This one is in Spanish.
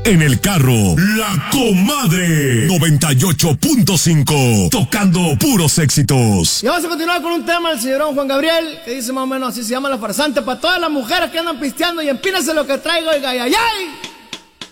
En el carro, La Comadre 98.5, tocando puros éxitos. Y vamos a continuar con un tema del señor Juan Gabriel, que dice más o menos así, se llama La Farsante, para todas las mujeres que andan pisteando y empínense lo que traigo, oiga, ay, ay, ay.